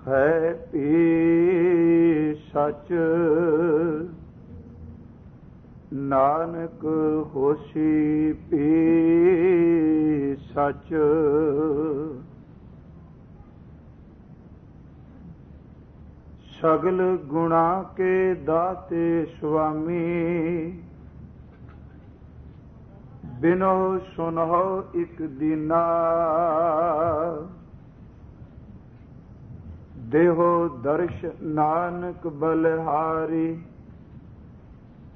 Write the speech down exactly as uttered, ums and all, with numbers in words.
ਹੈ ਪੀ ਸਚ, ਨਾਨਕ ਹੋਸੀ ਪੀ ਸਚ। ਸਗਲ ਗੁਣਾ ਕੇ ਦਾਤੇ ਸੁਆਮੀ, ਬਿਨੋ ਸੁਨਹੁ ਇਕ ਦੀਨਾ। ਦੇਹੋ ਦਰਸ਼ ਨਾਨਕ ਬਲਿਹਾਰੀ,